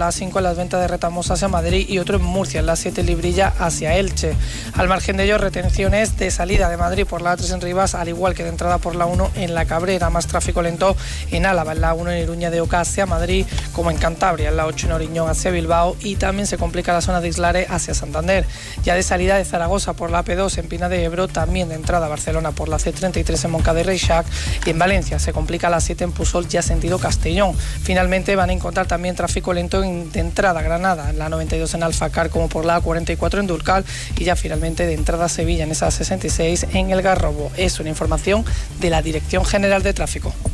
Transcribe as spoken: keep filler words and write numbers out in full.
la A cinco en las ventas de Retamos hacia Madrid y otro en Murcia, en la siete Librilla hacia Elche. Al margen de ello, retenciones de salida de Madrid por la A tres en Rivas, al igual que de entrada por la uno en La Cabrera. Más tráfico lento en Álava, en la uno en Iruña de Oca hacia Madrid, como en Cantabria, en la ocho en Oriñón hacia Bilbao, y también se complica la zona de Islare hacia Santander. Ya de salida de Zaragoza por la A P dos en Pina de Ebro, también de entrada a Barcelona por la C treinta y tres en Moncada y Reixac, y en Valencia se complica la siete en Pusol ya sentido Castellón. Finalmente van a encontrar también tráfico lento en, de entrada a Granada, en la noventa y dos en Alfacar, como por la A cuarenta y cuatro en Dúrcal, y ya finalmente de entrada a Sevilla en esa sesenta y seis en El Garrobo. Es una información de la Dirección General de Tráfico.